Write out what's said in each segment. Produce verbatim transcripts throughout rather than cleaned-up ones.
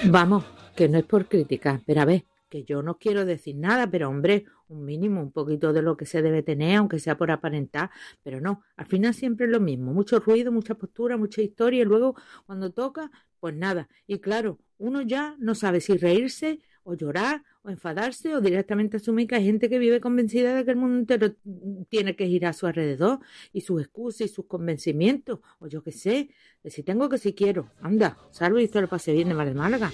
Vamos, que no es por criticar, pero a ver, que yo no quiero decir nada, pero hombre, un mínimo, un poquito de lo que se debe tener, aunque sea por aparentar, pero no, al final siempre es lo mismo, mucho ruido, mucha postura, mucha historia, y luego cuando toca, pues nada, y claro, uno ya no sabe si reírse o llorar o enfadarse o directamente asumir que hay gente que vive convencida de que el mundo entero tiene que girar a su alrededor y sus excusas y sus convencimientos, o yo qué sé, de si tengo que si quiero, anda, salvo y te lo pase bien de Mar de Málaga.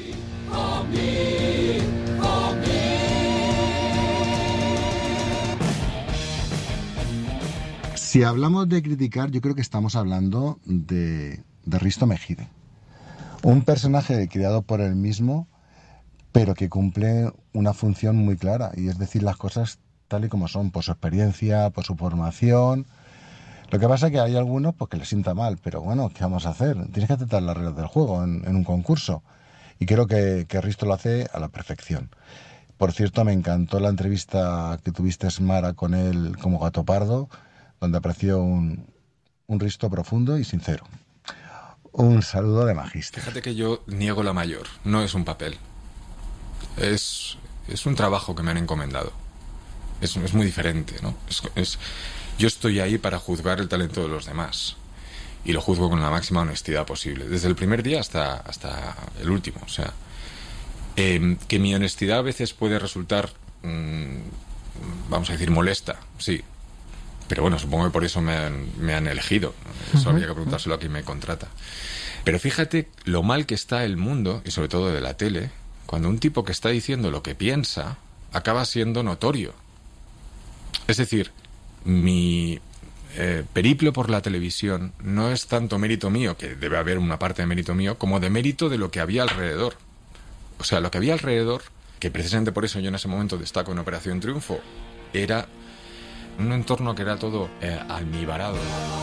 Si hablamos de criticar, yo creo que estamos hablando de, de Risto Mejide. Un personaje creado por él mismo, pero que cumple una función muy clara, y es decir las cosas tal y como son, por su experiencia, por su formación. Lo que pasa es que hay algunos pues, que les sienta mal, pero bueno, ¿qué vamos a hacer? Tienes que aceptar las reglas del juego en, en un concurso. Y creo que, que Risto lo hace a la perfección. Por cierto, me encantó la entrevista que tuviste, Mara, con él como Gato Pardo, donde apreció un, un Risto profundo y sincero. Un saludo de magíster. Fíjate que yo niego la mayor, no es un papel. Es, es un trabajo que me han encomendado. Es, es muy diferente, ¿no? Es, es, yo estoy ahí para juzgar el talento de los demás. Y lo juzgo con la máxima honestidad posible. Desde el primer día hasta, hasta el último. O sea, eh, que mi honestidad a veces puede resultar, mmm, vamos a decir, molesta, sí. Pero bueno, supongo que por eso me han, me han elegido. Eso habría que preguntárselo a quien me contrata. Pero fíjate lo mal que está el mundo, y sobre todo de la tele, cuando un tipo que está diciendo lo que piensa acaba siendo notorio. Es decir, mi eh, periplo por la televisión no es tanto mérito mío, que debe haber una parte de mérito mío, como de mérito de lo que había alrededor. O sea, lo que había alrededor, que precisamente por eso yo en ese momento destaco en Operación Triunfo, era un entorno que era todo eh, almibarado.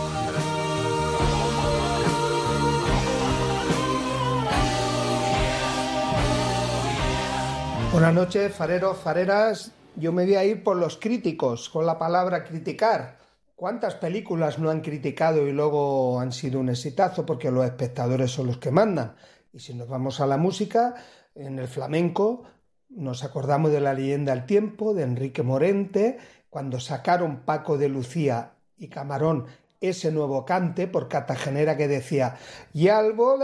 Buenas noches, fareros, fareras. Yo me voy a ir por los críticos, con la palabra criticar. ¿Cuántas películas no han criticado y luego han sido un exitazo porque los espectadores son los que mandan? Y si nos vamos a la música, en el flamenco nos acordamos de La leyenda del tiempo, de Enrique Morente, cuando sacaron Paco de Lucía y Camarón ese nuevo cante por Cartagenera que decía: y al volar